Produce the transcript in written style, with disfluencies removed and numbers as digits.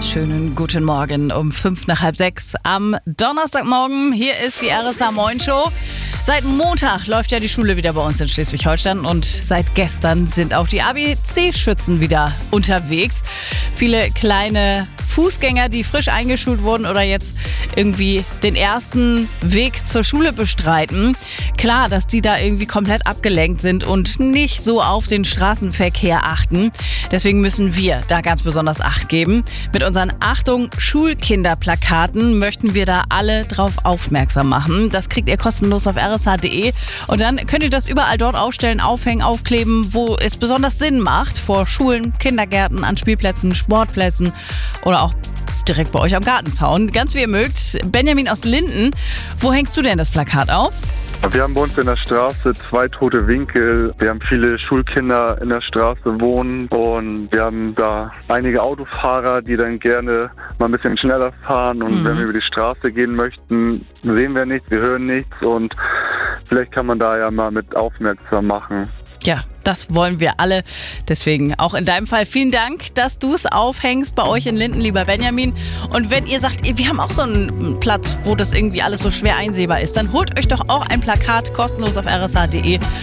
schönen guten Morgen um 5:05 am Donnerstagmorgen. Hier ist die RSA Moin Show. Seit Montag läuft ja die Schule wieder bei uns in Schleswig-Holstein und seit gestern sind auch die ABC-Schützen wieder unterwegs. Viele kleine Fußgänger, die frisch eingeschult wurden oder jetzt irgendwie den ersten Weg zur Schule bestreiten. Klar, dass die da irgendwie komplett abgelenkt sind und nicht so auf den Straßenverkehr achten. Deswegen müssen wir da ganz besonders Acht geben. Mit unseren Achtung Schulkinderplakaten möchten wir da alle drauf aufmerksam machen. Das kriegt ihr kostenlos auf rsh.de und dann könnt ihr das überall dort aufstellen, aufhängen, aufkleben, wo es besonders Sinn macht. Vor Schulen, Kindergärten, an Spielplätzen, Sportplätzen oder auch direkt bei euch am Gartenzaun. Ganz wie ihr mögt. Benjamin aus Linden, wo hängst du denn das Plakat auf? Wir haben bei uns in der Straße 2 tote Winkel. Wir haben viele Schulkinder in der Straße wohnen und wir haben da einige Autofahrer, die dann gerne mal ein bisschen schneller fahren und wenn wir über die Straße gehen möchten, sehen wir nichts, wir hören nichts und vielleicht kann man da ja mal mit aufmerksam machen. Ja, das wollen wir alle. Deswegen auch in deinem Fall vielen Dank, dass du es aufhängst bei euch in Linden, lieber Benjamin. Und wenn ihr sagt, wir haben auch so einen Platz, wo das irgendwie alles so schwer einsehbar ist, dann holt euch doch auch ein Plakat kostenlos auf rsh.de